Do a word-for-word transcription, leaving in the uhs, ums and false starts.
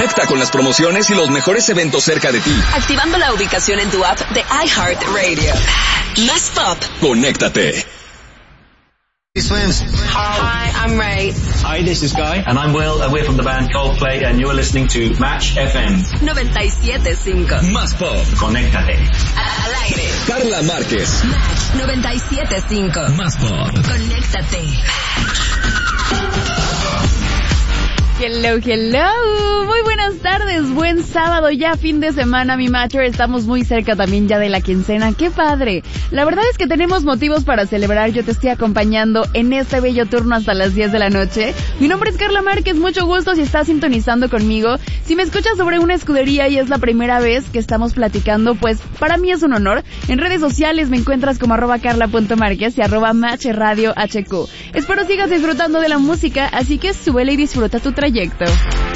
Conecta con las promociones y los mejores eventos cerca de ti. Activando la ubicación en tu app de iHeartRadio. Más pop. Conéctate. Swims. Hi, I'm Ray. Hi, this is Guy. And I'm Will, and we're from the band Coldplay, and you're listening to Match F M. noventa y siete punto cinco. Más pop. Conéctate. Al aire. Carla Márquez. Match noventa y siete punto cinco. Más pop. Conéctate. Hello, hello, muy buenas tardes, buen sábado, ya fin de semana, mi matcher, estamos muy cerca también ya de la quincena, qué padre. La verdad es que tenemos motivos para celebrar, yo te estoy acompañando en este bello turno hasta las diez de la noche. Mi nombre es Carla Márquez, mucho gusto si estás sintonizando conmigo. Si me escuchas sobre una escudería y es la primera vez que estamos platicando, pues para mí es un honor. En redes sociales me encuentras como arroba carla.márquez y arroba matchradio hq. Espero sigas disfrutando de la música, así que súbele y disfruta tu trayecto.